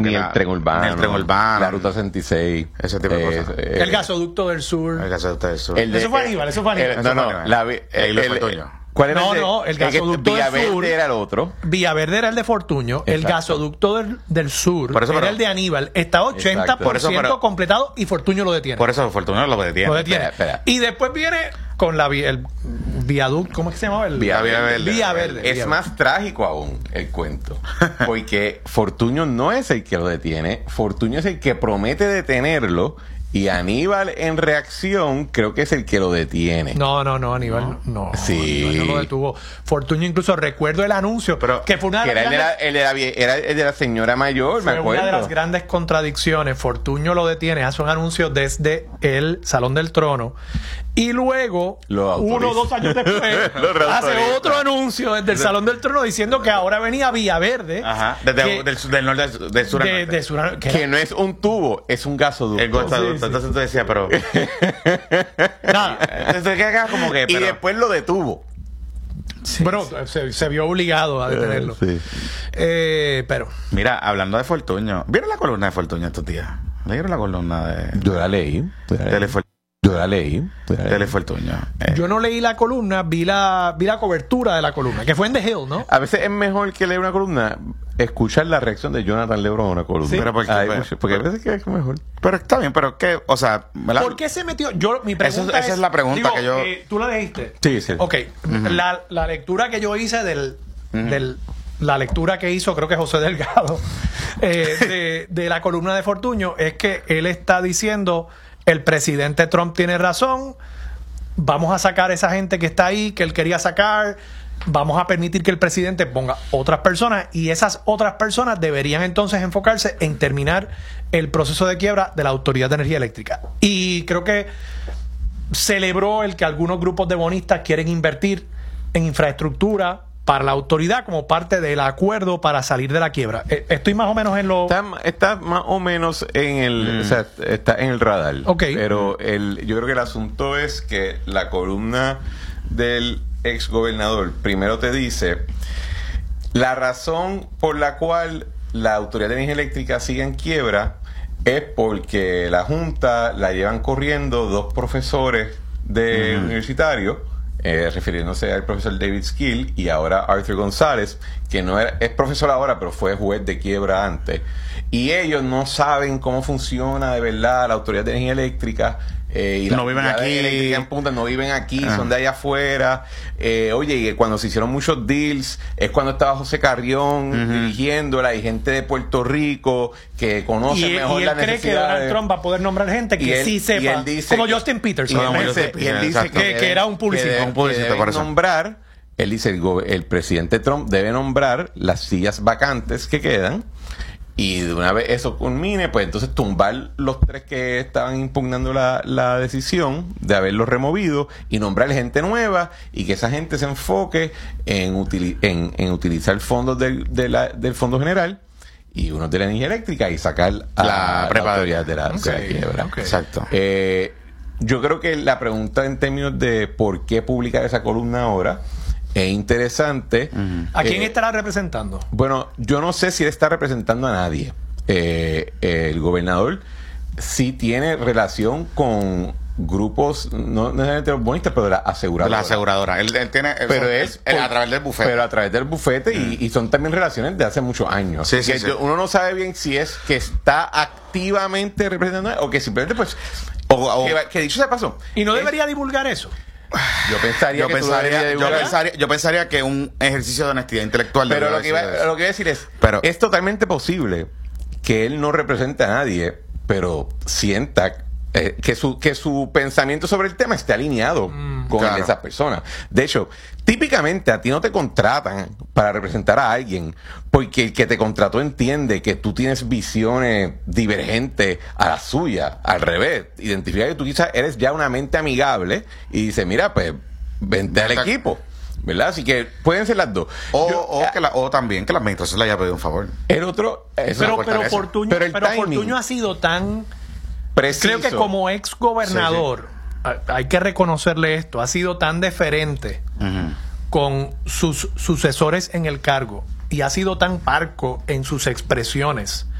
ni el tren urbano, la ruta 66, ese tipo de cosas. El gasoducto del sur. El gasoducto del sur. Eso fue Aníbal. ¿Cuál era el gasoducto del sur. Villaverde era el otro. Villaverde era el de Fortuño. Exacto. El gasoducto del sur era el de Aníbal. Está 80% completado y Fortuño lo detiene. Por eso Fortuño lo detiene. Espera. Y después viene con el viaducto. ¿Cómo es que se llama? Vía Verde. Es más trágico aún el cuento. Porque Fortuño no es el que lo detiene. Fortuño es el que promete detenerlo. Y Aníbal, en reacción, creo que es el que lo detiene. No, Aníbal no. Sí. Aníbal no lo detuvo. Fortuño, incluso recuerdo el anuncio, pero que fue una de las era el de la señora mayor, me acuerdo. Una de las grandes contradicciones. Fortuño lo detiene, hace un anuncio desde el Salón del Trono. Y luego, 1 o 2 años después, hace otro anuncio desde el Salón del Trono diciendo que ahora venía Villaverde. Ajá. Del norte, del sur. Que no es un tubo, es un gasoducto. El gasoducto. Entonces tú decías, pero. Nada. Entonces, como que. Y después lo detuvo. Sí, bueno, se vio obligado a detenerlo. Sí. Pero. Mira, hablando de Fortuño, ¿vieron la columna de Fortuño estos días? ¿Leyeron la columna de.? Yo la leí. Telefortuño. Yo no leí la columna, vi la cobertura de la columna, que fue en The Hill, ¿no? A veces es mejor que leer una columna, escuchar la reacción de Jonathan Lebron a una columna. Sí. Pero porque a veces que es mejor. Pero está bien, pero ¿qué? O sea, ¿por qué se metió? Mi pregunta esa es la pregunta que yo. ¿Tú la leíste? Sí. Ok. La lectura que yo hice la lectura que hizo, creo que José Delgado, de la columna de Fortuño, es que él está diciendo: el presidente Trump tiene razón, vamos a sacar a esa gente que está ahí, que él quería sacar, vamos a permitir que el presidente ponga otras personas, y esas otras personas deberían entonces enfocarse en terminar el proceso de quiebra de la Autoridad de Energía Eléctrica. Y creo que celebró el que algunos grupos de bonistas quieren invertir en infraestructura para la autoridad como parte del acuerdo para salir de la quiebra. Estoy más o menos en lo... Está más o menos en el... O sea, está en el radar. Okay. Pero yo creo que el asunto es que la columna del exgobernador primero te dice la razón por la cual la Autoridad de Energía Eléctrica sigue en quiebra es porque la Junta la llevan corriendo 2 profesores universitarios, refiriéndose al profesor David Skill y ahora Arthur González, que es profesor ahora, pero fue juez de quiebra antes. Y ellos no saben cómo funciona de verdad la Autoridad de Energía Eléctrica. Y no viven aquí. En Punta, no viven aquí, son de allá afuera. Oye, y cuando se hicieron muchos deals, es cuando estaba José Carrión dirigiéndola, y gente de Puerto Rico que conoce mejor la necesidad. Y él cree que Donald Trump va a poder nombrar gente que sí sepa, como Justin Peterson. Y él dice que era un publicista. Él dice, el presidente Trump debe nombrar las sillas vacantes que quedan, y de una vez eso culmine, pues entonces tumbar los 3 que estaban impugnando la decisión de haberlos removido y nombrar gente nueva, y que esa gente se enfoque en utilizar fondos del Fondo General y unos de la energía eléctrica y sacar a la autoridad de la quiebra. Okay. Exacto. Yo creo que la pregunta en términos de por qué publicar esa columna ahora es interesante. ¿A quién estará representando? Bueno, yo no sé si él está representando a nadie. El gobernador sí tiene relación con grupos, no necesariamente los bonistas, pero de la aseguradora. La aseguradora. Él tiene... a través del bufete. Pero a través del bufete, y son también relaciones de hace muchos años. Sí. Uno no sabe bien si es que está activamente representando o que simplemente pues... que dicho sea paso. ¿Y no debería divulgar eso? Yo pensaría que un ejercicio de honestidad intelectual. Pero lo que iba a decir es, es totalmente posible que él no represente a nadie, pero sienta que su pensamiento sobre el tema esté alineado con el de esas personas. De hecho, típicamente a ti no te contratan para representar a alguien porque el que te contrató entiende que tú tienes visiones divergentes a la suya. Al revés, identifica que tú quizás eres ya una mente amigable y dice, mira, pues vente al equipo, ¿verdad? Así que pueden ser las dos. O también que la administración le haya pedido un favor. El otro... Pero Fortuño ha sido tan... preciso. Creo que como ex gobernador hay que reconocerle esto, ha sido tan deferente con sus sucesores en el cargo y ha sido tan parco en sus expresiones